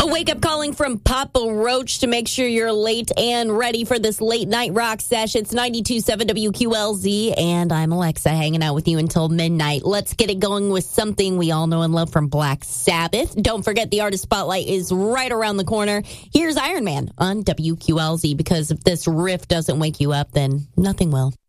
A wake-up calling from Papa Roach to make sure you're late and ready for this late-night rock sesh. It's 92.7 WQLZ, and I'm Alexa, hanging out with you until midnight. Let's get it going with something we all know and love from Black Sabbath. Don't forget, the Artist Spotlight is right around the corner. Here's Iron Man on WQLZ, because if this riff doesn't wake you up, then nothing will.